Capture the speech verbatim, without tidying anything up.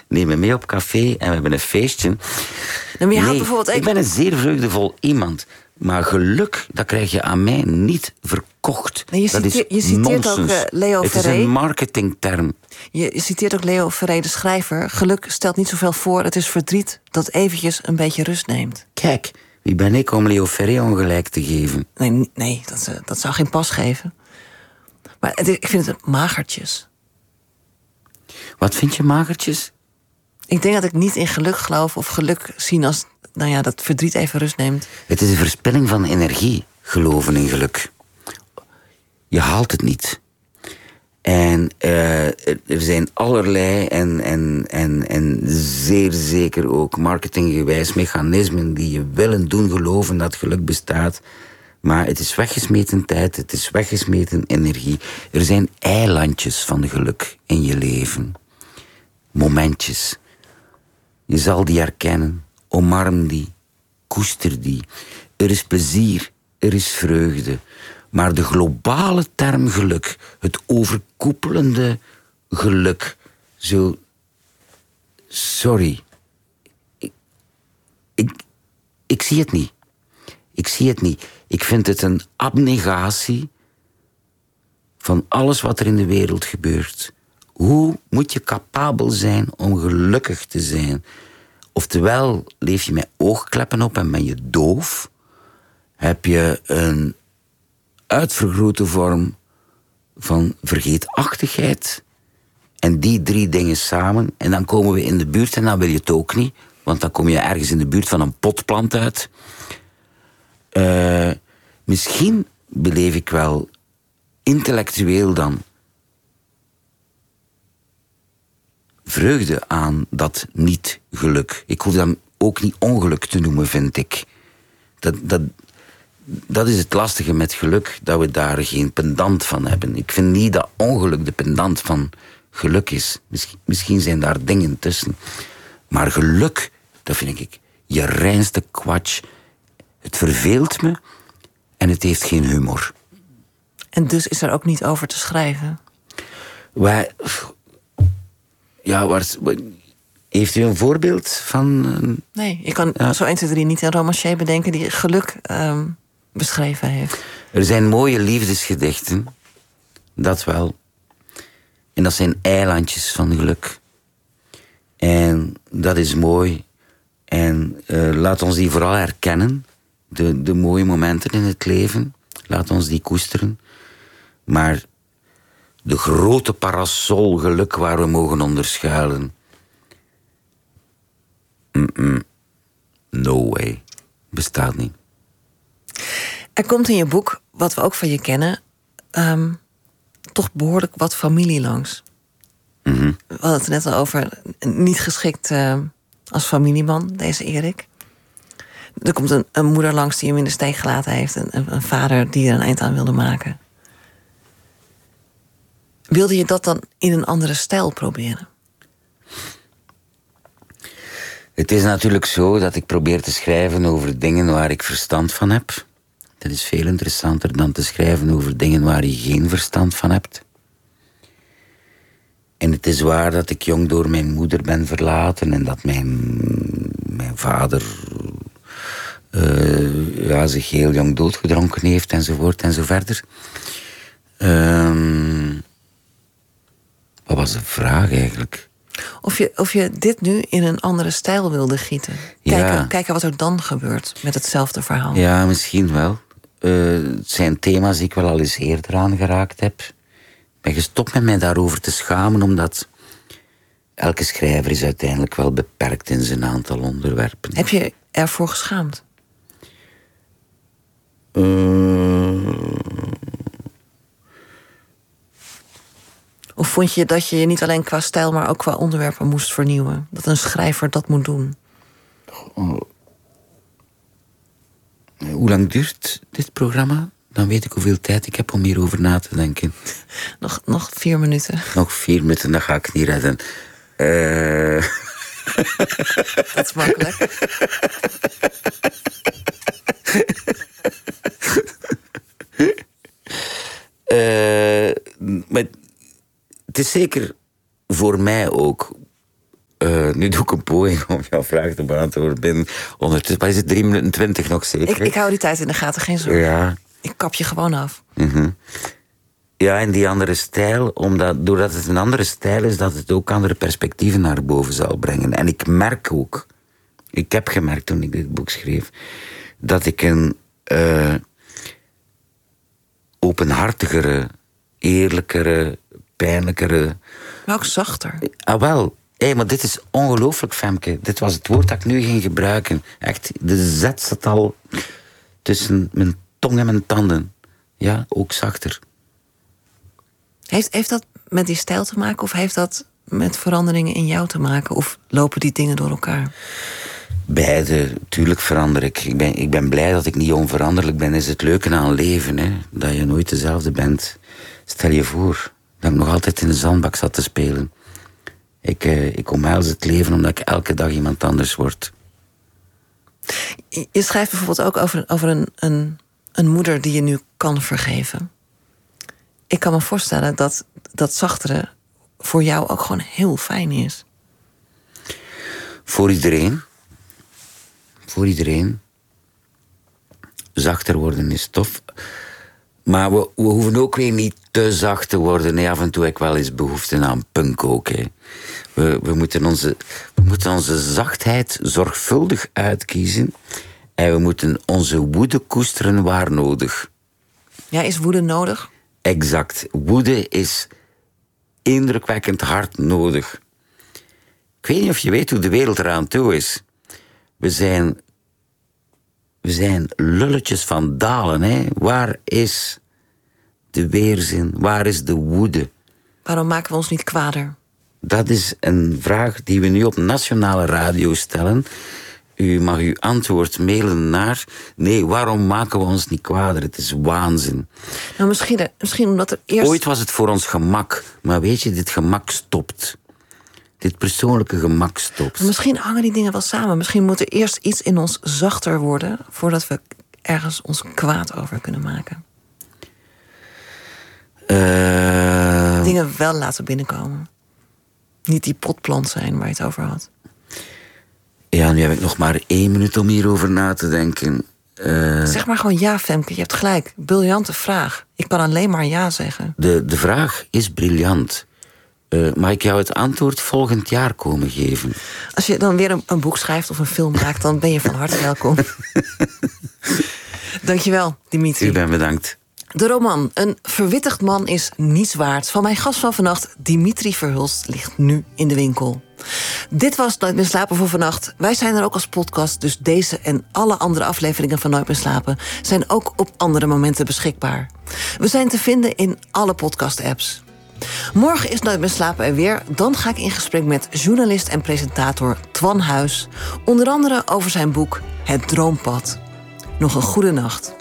neem me mee op café en we hebben een feestje. Nou, maar je nee, bijvoorbeeld ik ben een zeer vreugdevol iemand. Maar geluk, dat krijg je aan mij niet verkocht. Nee, je, dat citeer, is je citeert nonsens. ook uh, Leo Het Ferré. is een marketingterm. Je, je citeert ook Leo Ferré, de schrijver. Geluk stelt niet zoveel voor. Het is verdriet dat eventjes een beetje rust neemt. Kijk, wie ben ik om Leo Ferré ongelijk te geven? Nee, nee dat, uh, dat zou geen pas geven. Maar het, ik vind het magertjes. Wat vind je magertjes? Ik denk dat ik niet in geluk geloof of geluk zien als... nou ja, dat verdriet even rust neemt. Het is een verspilling van energie, geloven in geluk. Je haalt het niet. En uh, er zijn allerlei en, en, en, en zeer zeker ook marketinggewijs mechanismen die je willen doen geloven dat geluk bestaat. Maar het is weggesmeten tijd, het is weggesmeten energie. Er zijn eilandjes van geluk in je leven. Momentjes. Je zal die herkennen. Omarm die. Koester die. Er is plezier. Er is vreugde. Maar de globale term geluk, het overkoepelende geluk, zo... Sorry. Ik, ik, ik zie het niet. Ik zie het niet. Ik vind het een abnegatie van alles wat er in de wereld gebeurt. Hoe moet je capabel zijn om gelukkig te zijn? Oftewel, leef je met oogkleppen op en ben je doof? Heb je een uitvergrote vorm van vergeetachtigheid? En die drie dingen samen, en dan komen we in de buurt, en dan wil je het ook niet, want dan kom je ergens in de buurt van een potplant uit. Uh, misschien beleef ik wel intellectueel dan vreugde aan dat niet-geluk. Ik hoef dat ook niet ongeluk te noemen, vind ik. Dat, dat, dat is het lastige met geluk, dat we daar geen pendant van hebben. Ik vind niet dat ongeluk de pendant van geluk is. Misschien, misschien zijn daar dingen tussen. Maar geluk, dat vind ik je reinste kwatsch. Het verveelt me en het heeft geen humor. En dus is er ook niet over te schrijven? Wij... Ja, waar, heeft u een voorbeeld van... Nee, ik kan ja. zo één, twee, drie niet een romancier bedenken die geluk um, beschreven heeft. Er zijn mooie liefdesgedichten, dat wel. En dat zijn eilandjes van geluk. En dat is mooi. En uh, laat ons die vooral herkennen. De, de mooie momenten in het leven. Laat ons die koesteren. Maar de grote parasol geluk waar we mogen onderschuilen. Mm-mm. No way. Bestaat niet. Er komt in je boek, wat we ook van je kennen, Um, toch behoorlijk wat familie langs. Mm-hmm. We hadden het net al over niet geschikt uh, als familieman, deze Erik. Er komt een, een moeder langs die hem in de steek gelaten heeft. En een, een vader die er een eind aan wilde maken. Wilde je dat dan in een andere stijl proberen? Het is natuurlijk zo dat ik probeer te schrijven over dingen waar ik verstand van heb. Dat is veel interessanter dan te schrijven over dingen waar je geen verstand van hebt. En het is waar dat ik jong door mijn moeder ben verlaten en dat mijn, mijn vader uh, ja, zich heel jong doodgedronken heeft enzovoort en zo verder. Um, wat was de vraag eigenlijk? Of je, of je dit nu in een andere stijl wilde gieten. Kijken, ja. kijken wat er dan gebeurt met hetzelfde verhaal. Ja, misschien wel. Uh, het zijn thema's die ik wel al eens eerder aangeraakt heb. Ik ben gestopt met mij daarover te schamen, omdat elke schrijver is uiteindelijk wel beperkt in zijn aantal onderwerpen. Heb je ervoor geschaamd? Uh... Of vond je dat je je niet alleen qua stijl, maar ook qua onderwerpen moest vernieuwen? Dat een schrijver dat moet doen? Oh. Hoe lang duurt dit programma? Dan weet ik hoeveel tijd ik heb om hierover na te denken. Nog, nog vier minuten. Nog vier minuten, dat ga ik niet redden. Uh... Dat is makkelijk. uh, maar het is zeker voor mij ook uh, Uh, nu doe ik een poging om jouw vraag te beantwoorden. Binnen ondertussen, maar is het drie minuten twintig nog zeker? Ik, ik hou die tijd in de gaten, geen zorgen. Ja. Ik kap je gewoon af. Mm-hmm. Ja, en die andere stijl, omdat, doordat het een andere stijl is, dat het ook andere perspectieven naar boven zal brengen. En ik merk ook, ik heb gemerkt toen ik dit boek schreef, dat ik een uh, openhartigere, eerlijkere, pijnlijkere... Maar ook zachter. Ah, wel. Hé, hey, maar dit is ongelooflijk, Femke. Dit was het woord dat ik nu ging gebruiken. Echt, de zet zat al tussen mijn tong en mijn tanden. Ja, ook zachter. Heeft, heeft dat met die stijl te maken? Of heeft dat met veranderingen in jou te maken? Of lopen die dingen door elkaar? Beide, tuurlijk verander ik. Ik ben, ik ben blij dat ik niet onveranderlijk ben. Dat is het leuke aan leven, hè? Dat je nooit dezelfde bent. Stel je voor dat ik nog altijd in de zandbak zat te spelen. Ik, uh, ik omhels het leven omdat ik elke dag iemand anders word. Je schrijft bijvoorbeeld ook over, over een, een, een moeder die je nu kan vergeven. Ik kan me voorstellen dat dat zachtere voor jou ook gewoon heel fijn is. Voor iedereen. Voor iedereen. Zachter worden is tof. Maar we, we hoeven ook weer niet te zacht te worden. Nee, af en toe heb ik wel eens behoefte aan punk ook. Hè. We, we, moeten onze, we moeten onze zachtheid zorgvuldig uitkiezen. En we moeten onze woede koesteren waar nodig. Ja, is woede nodig? Exact. Woede is indrukwekkend hard nodig. Ik weet niet of je weet hoe de wereld eraan toe is. We zijn... We zijn lulletjes van dalen, hè. Waar is de weerzin? Waar is de woede? Waarom maken we ons niet kwader? Dat is een vraag die we nu op nationale radio stellen. U mag uw antwoord mailen naar... Nee, waarom maken we ons niet kwader? Het is waanzin. Nou, misschien, misschien omdat er eerst... Ooit was het voor ons gemak. Maar weet je, dit gemak stopt. Dit persoonlijke gemak stopt. Misschien hangen die dingen wel samen. Misschien moet er eerst iets in ons zachter worden... voordat we ergens ons kwaad over kunnen maken. Uh... Dingen wel laten binnenkomen. Niet die potplant zijn waar je het over had. Ja, nu heb ik nog maar één minuut om hierover na te denken. Uh... Zeg maar gewoon ja, Femke. Je hebt gelijk. Briljante vraag. Ik kan alleen maar ja zeggen. De, de vraag is briljant. Uh, mag ik jou het antwoord volgend jaar komen geven? Als je dan weer een, een boek schrijft of een film maakt... dan ben je van harte welkom. Dankjewel, Dimitri. U bent bedankt. De roman Een verwittigd man is niets waard... van mijn gast van vannacht, Dimitri Verhulst, ligt nu in de winkel. Dit was Nooit meer slapen voor vannacht. Wij zijn er ook als podcast, dus deze en alle andere afleveringen van Nooit meer slapen... zijn ook op andere momenten beschikbaar. We zijn te vinden in alle podcast-apps. Morgen is Nooit meer slapen er weer. Dan ga ik in gesprek met journalist en presentator Twan Huis. Onder andere over zijn boek Het Droompad. Nog een goede nacht.